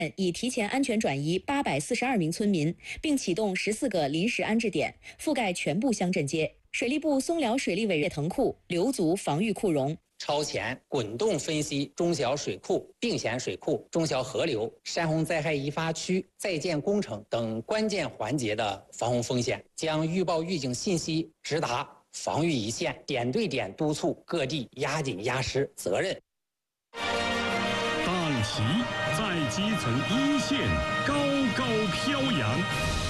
已提前安全转移842名村民，并启动14个临时安置点，覆盖全部乡镇街。水利部松辽水利委腾库留足防御库容。 超前滚动分析中小水库、并险水库、中小河流、山洪灾害易发区在建工程等关键环节的防洪风险，将预报预警信息直达防御一线，点对点督促各地压紧压实责任。 党旗在基层一线高高飘扬。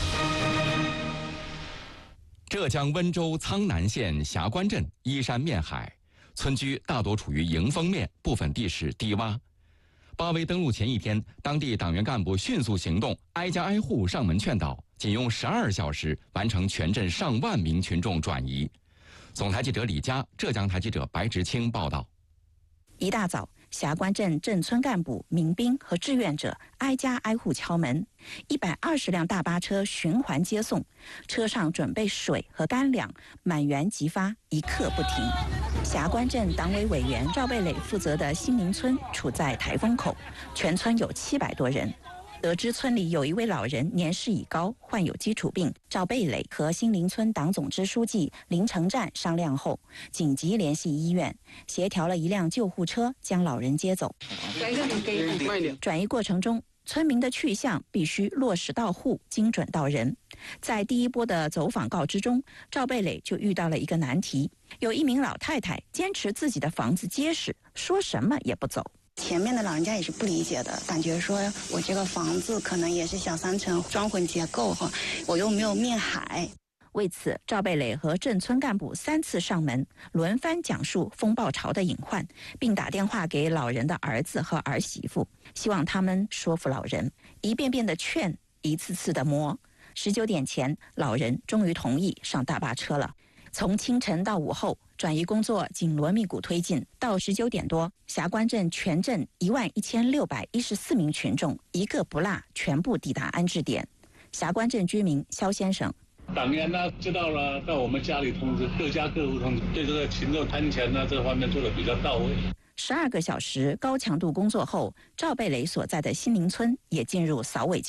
浙江温州苍南县霞关镇依山面海，村居大多处于迎风面，部分地势低洼。巴威登陆前一天，当地党员干部迅速行动，挨家挨户上门劝导，仅用12小时完成全镇上万名群众转移。总台记者李佳，浙江台记者白直清报道。 一大早，霞关镇镇村干部、民兵和志愿者挨家挨户敲门，120辆大巴车循环接送，车上准备水和干粮，满员即发，一刻不停。霞关镇党委委员赵贝磊负责的新林村处在台风口，全村有700多人。得知村里有一位老人年事已高，患有基础病，赵贝磊和新林村党总支书记林成战商量后，紧急联系医院，协调了一辆救护车将老人接走。转移过程中，村民的去向必须落实到户，精准到人。在第一波的走访告知中，赵贝磊就遇到了一个难题，有一名老太太坚持自己的房子结实，说什么也不走。 前面的老人家也是不理解的，感觉说我这个房子可能也是小3层双混结构哈，我又没有面海。 为此，赵贝磊和镇村干部3次上门，轮番讲述风暴潮的隐患，并打电话给老人的儿子和儿媳妇，希望他们说服老人。一遍遍的劝，一次次的磨。19点前，老人终于同意上大巴车了。从清晨到午后，转移工作紧锣密鼓推进。到19点多，霞关镇全镇11614名群众一个不落全部抵达安置点。霞关镇居民肖先生， 党员呢知道了，到我们家里通知，各家各户通知，对这个群众安全呢这方面做得比较到位。 12个小时高强度工作后，赵贝磊所在的新林村也进入扫尾阶段。